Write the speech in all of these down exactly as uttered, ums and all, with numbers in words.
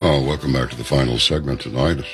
Oh, welcome back to the final segment tonight.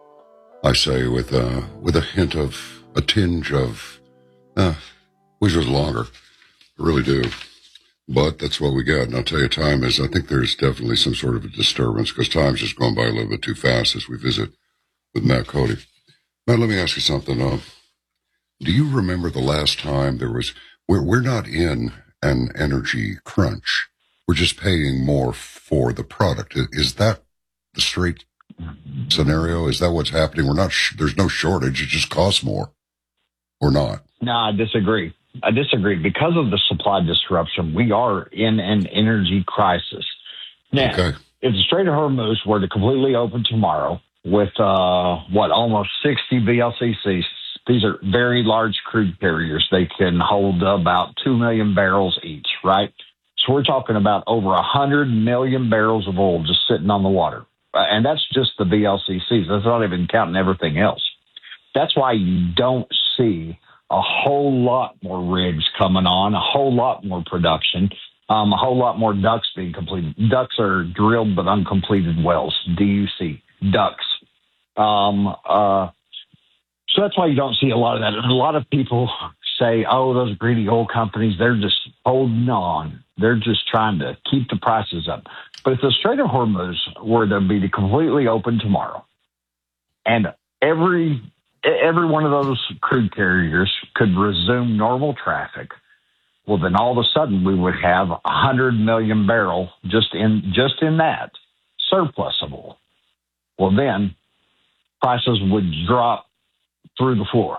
I say with uh, with a hint of, a tinge of, uh, wish it was longer. I really do. But that's what we got. And I'll tell you, time is, I think there's definitely some sort of a disturbance because time's just going by a little bit too fast as we visit with Matt Cody. Matt, let me ask you something. Uh, do you remember the last time there was, we're, we're not in an energy crunch. We're just paying more for the product. Is that the straight scenario? Is that what's happening? We're not, sh- there's no shortage. It just costs more or not. No, I disagree. I disagree. Because of the supply disruption, we are in an energy crisis. Now, Okay. if the Strait of Hormuz were to completely open tomorrow with, uh, what, almost sixty V L C Cs, these are very large crude carriers. They can hold about two million barrels each, right? So we're talking about over one hundred million barrels of oil just sitting on the water. Uh, and that's just the V L C Cs. That's not even counting everything else. That's why you don't see a whole lot more rigs coming on, a whole lot more production, um, a whole lot more ducks being completed. Ducks are drilled but uncompleted wells, D U C, ducks. Um, uh, so that's why you don't see a lot of that. And a lot of people say, oh, those greedy oil companies, they're just holding on. They're just trying to keep the prices up. But if the Strait of Hormuz were to be completely open tomorrow, and every every one of those crude carriers could resume normal traffic, well, then all of a sudden we would have one hundred million barrel just in just in that surplus of oil. Well, then prices would drop through the floor.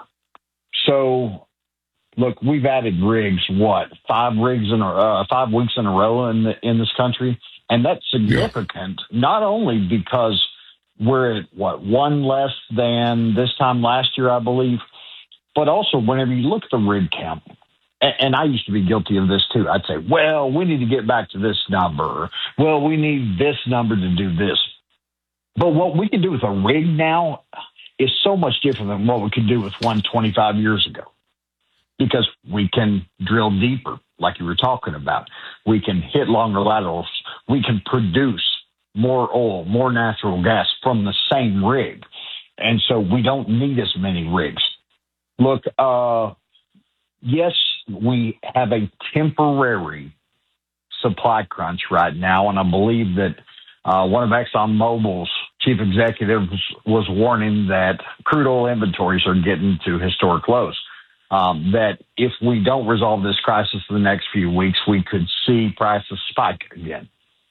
So, look, we've added rigs, what, five rigs in a uh, five weeks in a row in the, in this country, and that's significant. Yeah. Not only because we're at what one less than this time last year, I believe, but also whenever you look at the rig count, and, and I used to be guilty of this too. I'd say, well, we need to get back to this number. Well, we need this number to do this. But what we can do with a rig now is so much different than what we could do with one twenty-five years ago. Because we can drill deeper, like you were talking about. We can hit longer laterals. We can produce more oil, more natural gas from the same rig. And so we don't need as many rigs. Look, uh, yes, we have a temporary supply crunch right now, and I believe that uh, one of ExxonMobil's chief executives was warning that crude oil inventories are getting to historic lows. Um, that if we don't resolve this crisis in the next few weeks, we could see prices spike again.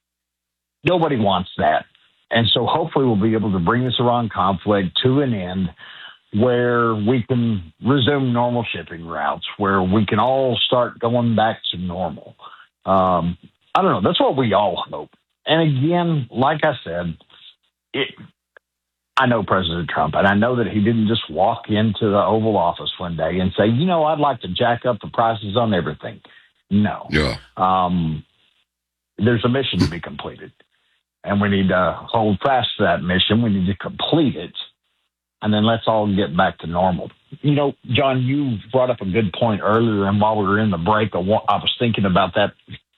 Nobody wants that. And so hopefully we'll be able to bring this Iran conflict to an end where we can resume normal shipping routes, where we can all start going back to normal. Um, I don't know. That's what we all hope. And again, like I said, it, I know President Trump, and I know that he didn't just walk into the Oval Office one day and say, you know, I'd like to jack up the prices on everything. No. Yeah. Um, there's a mission to be completed, and we need to hold fast to that mission. We need to complete it, and then let's all get back to normal. You know, John, you brought up a good point earlier, and while we were in the break, I was thinking about that.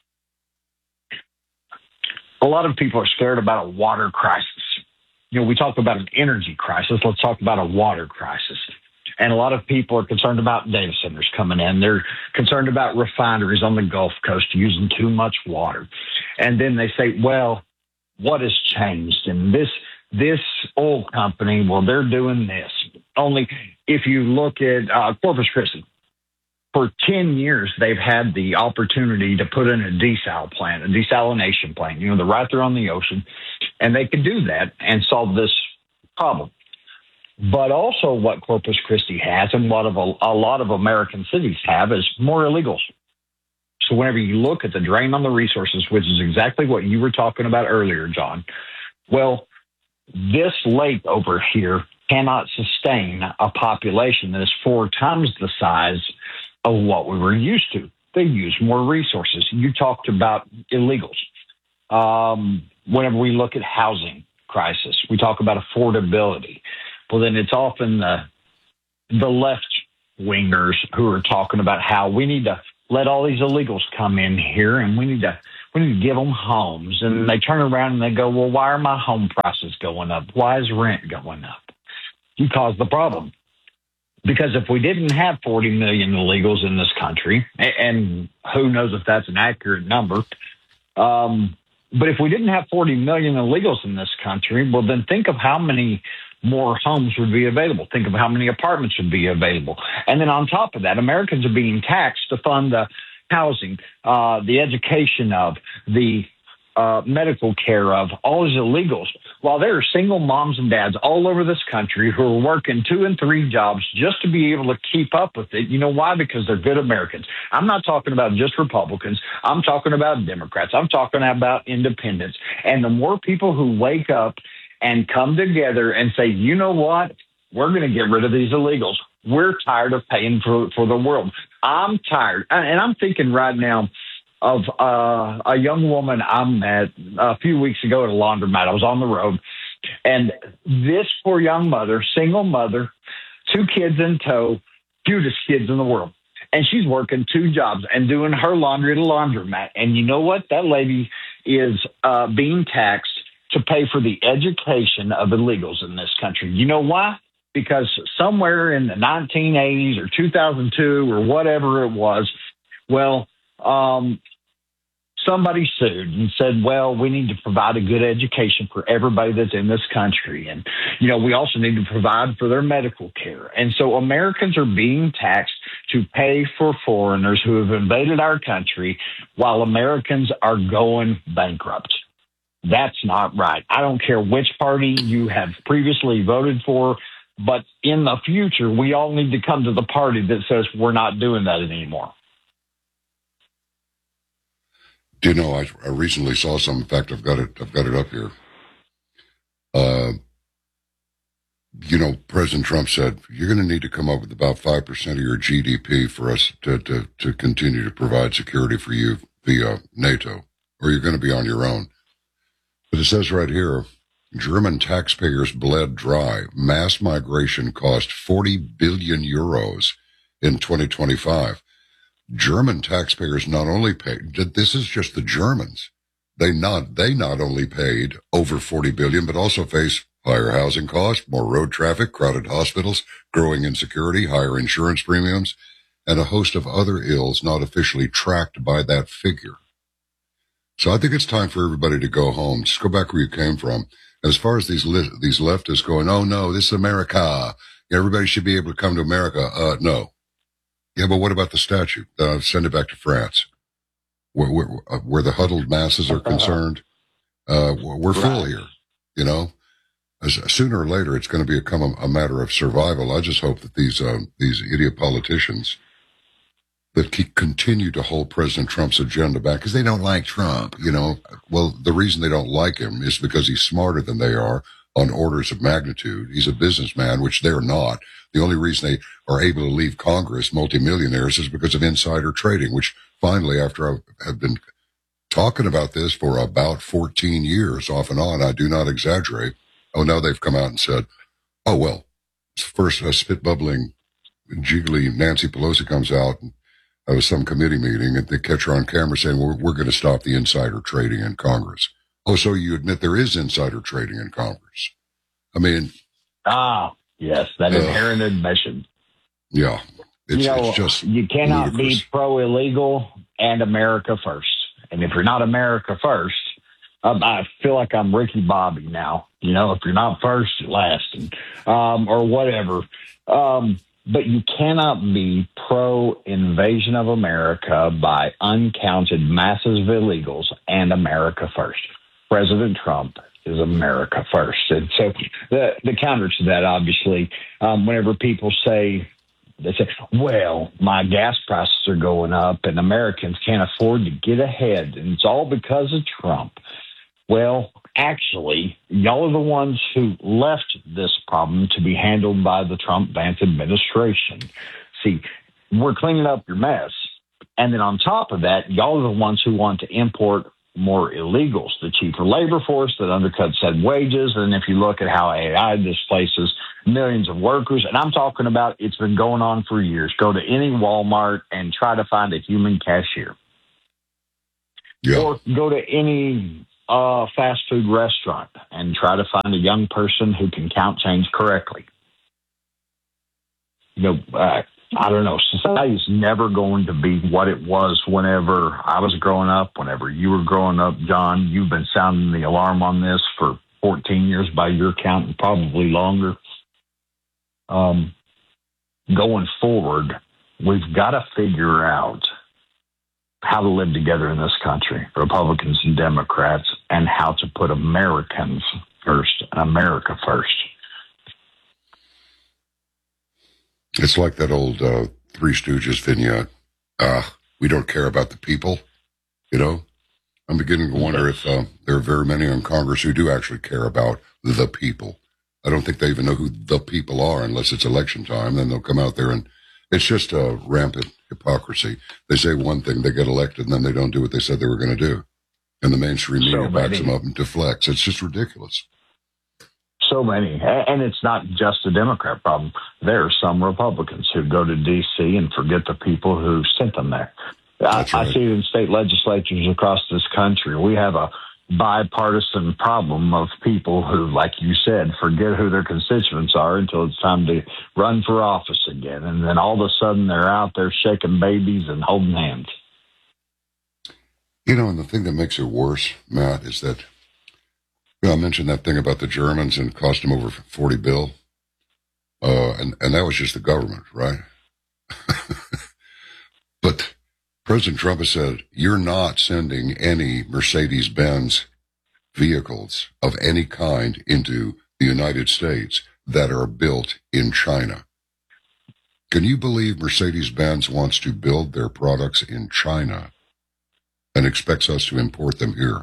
A lot of people are scared about a water crisis. You know, we talk about an energy crisis. Let's talk about a water crisis. And a lot of people are concerned about data centers coming in. They're concerned about refineries on the Gulf Coast using too much water. And then they say, well, what has changed? And this this oil company, well, they're doing this. Only if you look at uh, Corpus Christi, for ten years, they've had the opportunity to put in a desal plant, a desalination plant. You know, they're right there on the ocean, and they could do that and solve this problem. But also what Corpus Christi has, and what of a, a lot of American cities have, is more illegals. So whenever you look at the drain on the resources, which is exactly what you were talking about earlier, John, well, this lake over here cannot sustain a population that is four times the size of what we were used to. They use more resources. You talked about illegals. Um, whenever we look at housing crisis, we talk about affordability. Well, then it's often the, the left wingers who are talking about how we need to let all these illegals come in here, and we need to We need to give them homes. And they turn around and they go, well, why are my home prices going up? Why is rent going up? You caused the problem. Because if we didn't have forty million illegals in this country, and who knows if that's an accurate number, um, but if we didn't have forty million illegals in this country, well, then think of how many more homes would be available. Think of how many apartments would be available. And then on top of that, Americans are being taxed to fund the housing, uh, the education of, the uh, medical care of all these illegals, while there are single moms and dads all over this country who are working two and three jobs just to be able to keep up with it. You know why? Because they're good Americans. I'm not talking about just Republicans. I'm talking about Democrats. I'm talking about independents. And the more people who wake up and come together and say, you know what? We're going to get rid of these illegals. We're tired of paying for, for the world. I'm tired. And I'm thinking right now of uh, a young woman I met a few weeks ago at a laundromat. I was on the road. And this poor young mother, single mother, two kids in tow, cutest kids in the world. And she's working two jobs and doing her laundry at a laundromat. And you know what? That lady is uh, being taxed to pay for the education of illegals in this country. You know why? Because somewhere in the nineteen eighties or two thousand two or whatever it was, well, um, somebody sued and said, well, we need to provide a good education for everybody that's in this country. And, you know, we also need to provide for their medical care. And so Americans are being taxed to pay for foreigners who have invaded our country while Americans are going bankrupt. That's not right. I don't care which party you have previously voted for, but in the future, we all need to come to the party that says we're not doing that anymore. Do you know, I, I recently saw some, in fact, I've got it, I've got it up here. Uh, you know, President Trump said, you're going to need to come up with about five percent of your G D P for us to, to, to continue to provide security for you via NATO, or you're going to be on your own. But it says right here, German taxpayers bled dry. Mass migration cost forty billion euros in twenty twenty-five. German taxpayers not only paid, this is just the Germans. They not, they not only paid over forty billion, but also face higher housing costs, more road traffic, crowded hospitals, growing insecurity, higher insurance premiums, and a host of other ills not officially tracked by that figure. So I think it's time for everybody to go home. Just go back where you came from. As far as these li- these leftists going, oh no, this is America. Everybody should be able to come to America. Uh, no. Yeah, but what about the statute? Uh, send it back to France, where, where, where the huddled masses are concerned. Uh, we're full here, you know. As, sooner or later, it's going to become a, a matter of survival. I just hope that these uh, these idiot politicians that keep, continue to hold President Trump's agenda back because they don't like Trump, you know. Well, the reason they don't like him is because he's smarter than they are on orders of magnitude. He's a businessman, which they're not. The only reason they are able to leave Congress, multimillionaires, is because of insider trading, which finally, after I have been talking about this for about fourteen years off and on, I do not exaggerate. Oh, now they've come out and said, oh, well, first a spit bubbling, jiggly Nancy Pelosi comes out and there was some committee meeting and they catch her on camera saying, we're, we're going to stop the insider trading in Congress. Oh, so you admit there is insider trading in Congress? I mean. Ah, yes, that uh, inherent admission. Yeah. It's, you know, it's just you cannot ludicrous. be pro-illegal and America first. And if you're not America first, um, I feel like I'm Ricky Bobby now. You know, if you're not first, you're last, and, um, or whatever. Um, but you cannot be pro-invasion of America by uncounted masses of illegals and America first. President Trump is America first. And so the, the counter to that, obviously, um, whenever people say, they say, well, my gas prices are going up and Americans can't afford to get ahead, and it's all because of Trump. Well, actually, y'all are the ones who left this problem to be handled by the Trump-Vance administration. See, we're cleaning up your mess. And then on top of that, y'all are the ones who want to import more illegals, the cheaper labor force that undercuts said wages. And if you look at how A I displaces millions of workers, and I'm talking about it's been going on for years. Go to any Walmart and try to find a human cashier. Yeah. Or go to any uh, fast food restaurant and try to find a young person who can count change correctly. You know, uh, I don't know. Society is never going to be what it was whenever I was growing up, whenever you were growing up, John. You've been sounding the alarm on this for fourteen years by your count, and probably longer. Um, going forward, we've got to figure out how to live together in this country, Republicans and Democrats, and how to put Americans first and America first. It's like that old uh, Three Stooges vignette. Uh, we don't care about the people, you know? I'm beginning to wonder if uh, there are very many in Congress who do actually care about the people. I don't think they even know who the people are unless it's election time. Then they'll come out there and it's just a rampant hypocrisy. They say one thing, they get elected, and then they don't do what they said they were going to do. And the mainstream media So backs many. them up and deflects. It's just ridiculous. So many. And it's not just a Democrat problem. There are some Republicans who go to D C and forget the people who sent them there. I, That's right. I see it in state legislatures across this country. We have a bipartisan problem of people who, like you said, forget who their constituents are until it's time to run for office again. And then all of a sudden they're out there shaking babies and holding hands. You know, and the thing that makes it worse, Matt, is that, you know, I mentioned that thing about the Germans and it cost them over forty bill. Uh, and, and that was just the government, right? But President Trump has said, you're not sending any Mercedes-Benz vehicles of any kind into the United States that are built in China. Can you believe Mercedes-Benz wants to build their products in China and expects us to import them here?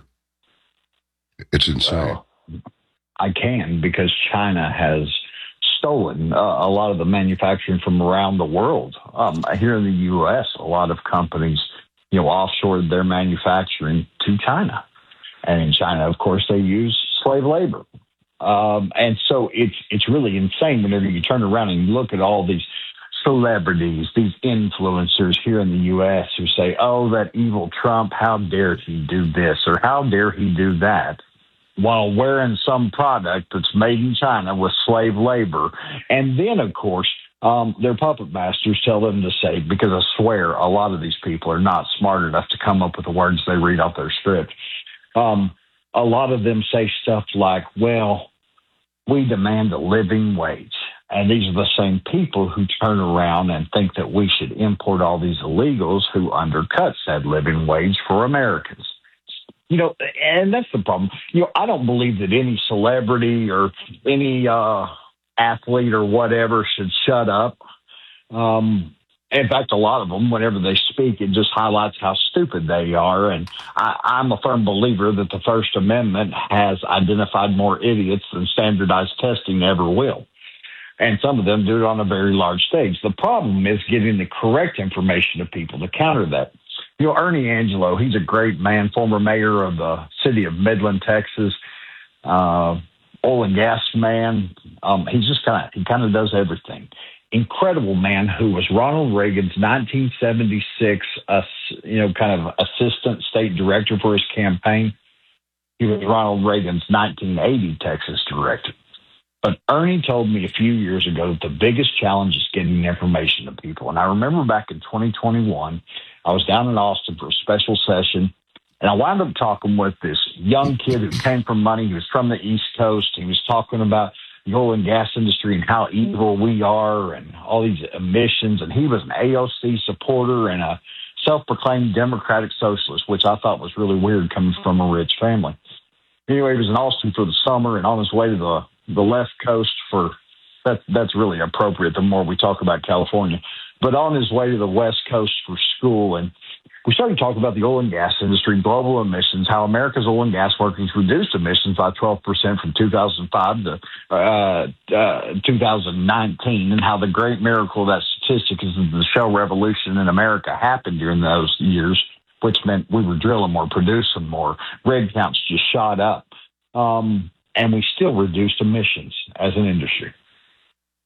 It's insane. Well, I can, because China has stolen uh, a lot of the manufacturing from around the world. Um, here in the U S, a lot of companies, you know, offshored their manufacturing to China. And in China, of course, they use slave labor. Um, and so it's it's really insane whenever you turn around and look at all these celebrities, these influencers here in the U S who say, oh, that evil Trump, how dare he do this or how dare he do that, while wearing some product that's made in China with slave labor. And then, of course, um, their puppet masters tell them to say, because I swear a lot of these people are not smart enough to come up with the words they read off their script. Um, a lot of them say stuff like, well, we demand a living wage. And these are the same people who turn around and think that we should import all these illegals who undercut said living wage for Americans. You know, and that's the problem. You know, I don't believe that any celebrity or any uh, athlete or whatever should shut up. Um, in fact, a lot of them, whenever they speak, it just highlights how stupid they are. And I, I'm a firm believer that the First Amendment has identified more idiots than standardized testing ever will. And some of them do it on a very large stage. The problem is getting the correct information to people to counter that. You know, Ernie Angelo, he's a great man, former mayor of the city of Midland, Texas, uh, oil and gas man. Um, he's just kind of, he kind of does everything. Incredible man who was Ronald Reagan's nineteen seventy-six, uh, you know, kind of assistant state director for his campaign. He was Ronald Reagan's nineteen eighty Texas director. But Ernie told me a few years ago that the biggest challenge is getting information to people. And I remember back in twenty twenty-one, I was down in Austin for a special session, and I wound up talking with this young kid who came from money. He was from the East Coast. He was talking about the oil and gas industry and how evil we are and all these emissions. And he was an A O C supporter and a self-proclaimed Democratic socialist, which I thought was really weird coming from a rich family. Anyway, he was in Austin for the summer and on his way to the the left coast for that. That's really appropriate the more we talk about California, but on his way to the west coast for school. And we started talking about the oil and gas industry, global emissions, how America's oil and gas workers reduced emissions by twelve percent from two thousand five to uh, uh, two thousand nineteen, and how the great miracle of that statistic is that the shale revolution in America happened during those years, which meant we were drilling more, producing more. Rig counts just shot up. Um, and we still reduced emissions as an industry.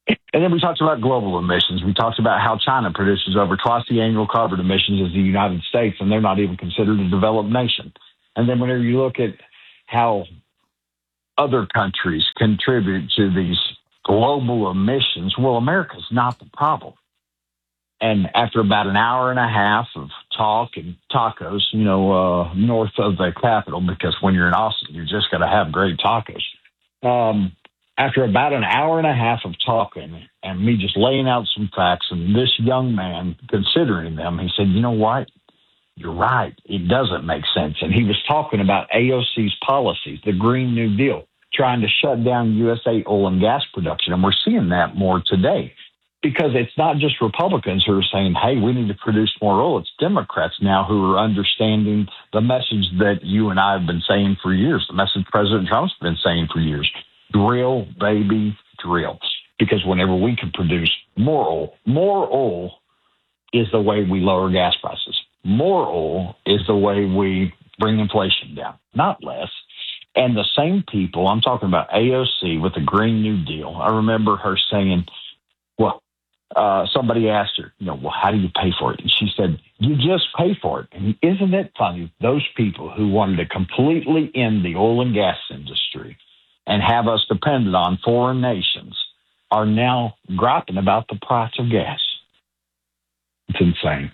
And then we talked about global emissions. We talked about how China produces over twice the annual carbon emissions as the United States, and they're not even considered a developed nation. And then whenever you look at how other countries contribute to these global emissions, well, America's not the problem. And after about an hour and a half of talk and tacos, you know, uh, north of the Capitol, because when you're in Austin, you're just going to have great tacos. Um, after about an hour and a half of talking and me just laying out some facts and this young man considering them, he said, you know what? You're right. It doesn't make sense. And he was talking about A O C's policies, the Green New Deal, trying to shut down U S A oil and gas production. And we're seeing that more today. Because it's not just Republicans who are saying, hey, we need to produce more oil. It's Democrats now who are understanding the message that you and I have been saying for years, the message President Trump's been saying for years. Drill, baby, drill. Because whenever we can produce more oil, more oil is the way we lower gas prices. More oil is the way we bring inflation down, not less. And the same people, I'm talking about A O C with the Green New Deal. I remember her saying, well, Uh, somebody asked her, you know, well, how do you pay for it? And she said, you just pay for it. And isn't it funny? Those people who wanted to completely end the oil and gas industry and have us dependent on foreign nations are now griping about the price of gas. It's insane.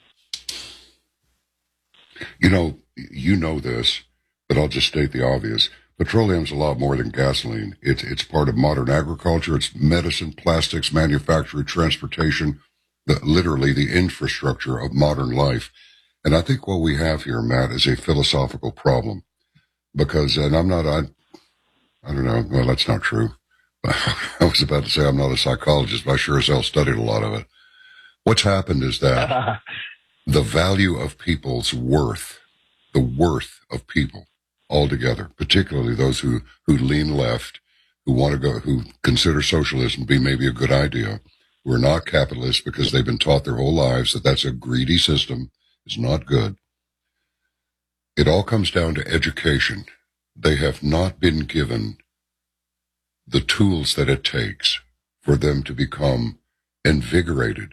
You know, you know this, but I'll just state the obvious. Petroleum's a lot more than gasoline. It's it's part of modern agriculture. It's medicine, plastics, manufacturing, transportation, the, literally the infrastructure of modern life. And I think what we have here, Matt, is a philosophical problem. Because, and I'm not, I, I don't know, well, that's not true. I was about to say I'm not a psychologist, but I sure as hell studied a lot of it. What's happened is that the value of people's worth, the worth of people, altogether, particularly those who, who lean left, who want to go, who consider socialism be maybe a good idea, who are not capitalists because they've been taught their whole lives that that's a greedy system, is not good. It all comes down to education. They have not been given the tools that it takes for them to become invigorated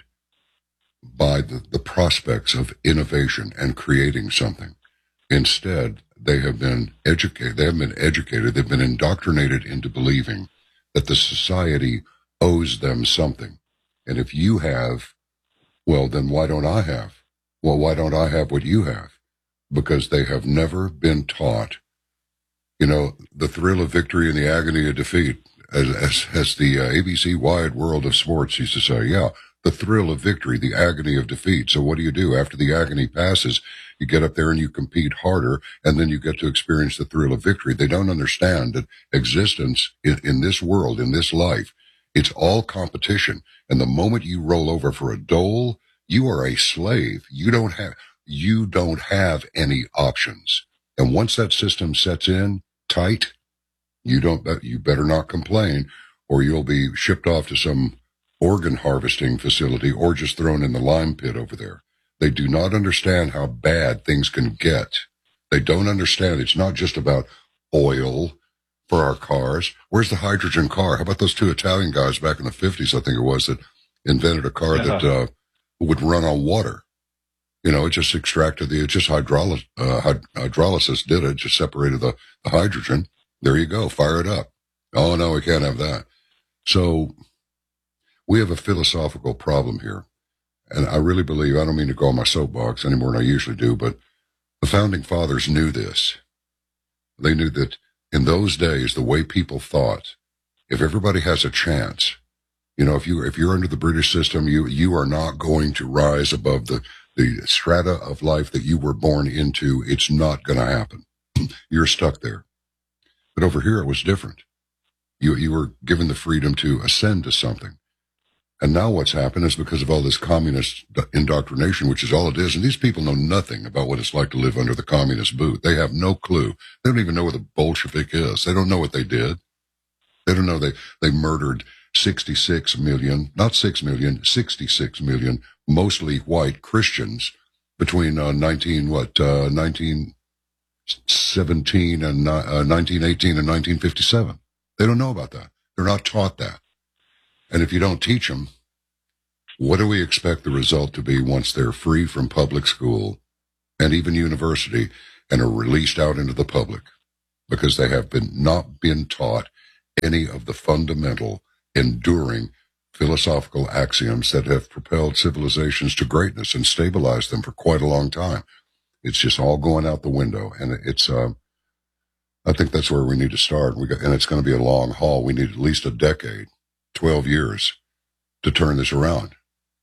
by the, the prospects of innovation and creating something. Instead, they have been educated, they have been educated, they've been indoctrinated into believing that the society owes them something. And if you have, well, then why don't I have? Well, why don't I have what you have? Because they have never been taught, you know, the thrill of victory and the agony of defeat, as, as, as the uh, A B C Wide World of Sports used to say, yeah, the thrill of victory, the agony of defeat. So what do you do? After the agony passes, you get up there and you compete harder, and then you get to experience the thrill of victory. They don't understand that existence in, in this world, in this life, it's all competition. And the moment you roll over for a dole, you are a slave. You don't have, you don't have any options. And once that system sets in tight, you don't, you better not complain, or you'll be shipped off to some organ harvesting facility or just thrown in the lime pit over there. They do not understand how bad things can get. They don't understand it's not just about oil for our cars. Where's the hydrogen car? How about those two Italian guys back in the fifties, I think it was, that invented a car yeah. that uh, would run on water? You know, it just extracted the, it just hydroly- uh, hyd- hydrolysis did it, just separated the, the hydrogen. There you go, fire it up. Oh, no, we can't have that. So we have a philosophical problem here. And I really believe, I don't mean to go on my soapbox any more than I usually do, but the founding fathers knew this. They knew that in those days, the way people thought, if everybody has a chance, you know, if you, if you're under the British system, you, you are not going to rise above the, the strata of life that you were born into. It's not going to happen. You're stuck there. But over here, it was different. You, you were given the freedom to ascend to something. And now what's happened is because of all this communist indoctrination, which is all it is. And these people know nothing about what it's like to live under the communist boot. They have no clue. They don't even know what a Bolshevik is. They don't know what they did. They don't know they, they murdered sixty-six million, not six million, sixty-six million, mostly white Christians between uh, nineteen, what, uh, nineteen seventeen and, uh, nineteen eighteen and nineteen fifty-seven. They don't know about that. They're not taught that. And if you don't teach them, what do we expect the result to be once they're free from public school and even university and are released out into the public? Because they have been not been taught any of the fundamental, enduring philosophical axioms that have propelled civilizations to greatness and stabilized them for quite a long time. It's just all going out the window. And it's, uh, I think that's where we need to start. We got, and it's going to be a long haul. We need at least a decade, twelve years to turn this around.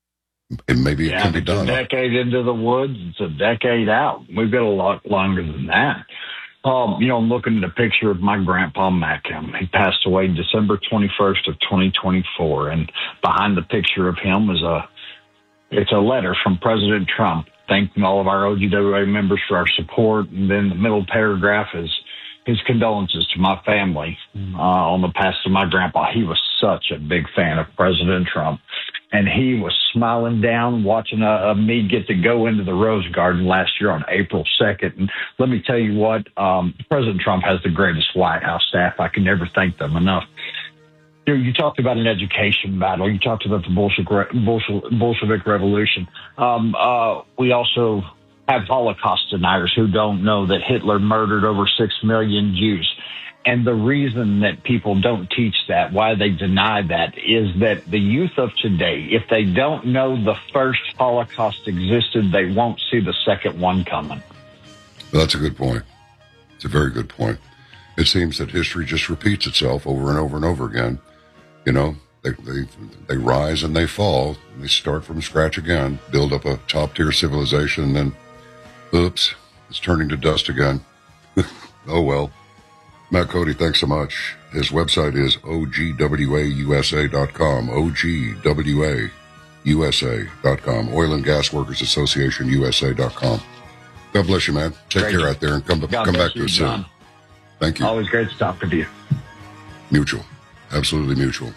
And maybe yeah, it can be it's done. A decade into the woods, it's a decade out. We've got a lot longer than that. Um, you know, I'm looking at a picture of my grandpa Mackham. He passed away December twenty-first of twenty twenty-four, and behind the picture of him is a it's a letter from President Trump thanking all of our O G W A members for our support, and then the middle paragraph is his condolences to my family uh, on the passing of my grandpa. He was such a big fan of President Trump. And he was smiling down, watching uh, me get to go into the Rose Garden last year on April second. And let me tell you what, um, President Trump has the greatest White House staff. I can never thank them enough. You know, you talked about an education battle. You talked about the Bolshevik, Bolshevik, Bolshevik Revolution. Um, uh, we also have Holocaust deniers who don't know that Hitler murdered over six million Jews. And the reason that people don't teach that, why they deny that, is that the youth of today, if they don't know the first Holocaust existed, they won't see the second one coming. Well, that's a good point. It's a very good point. It seems that history just repeats itself over and over and over again. You know, they they, they rise and they fall, and they start from scratch again, build up a top-tier civilization, and then, oops, it's turning to dust again. Oh, well. Matt Cody, thanks so much. His website is O G W A U S A dot com, O G W A U S A dot com, Oil and Gas Workers Association U S A dot com. God bless you, man. Take Great. care out there and come, come back to us soon. Thank you. Always great to talk with you. Mutual. Absolutely mutual.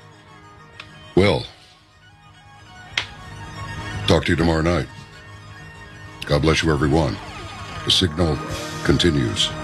Well, talk to you tomorrow night. God bless you, everyone. The signal continues.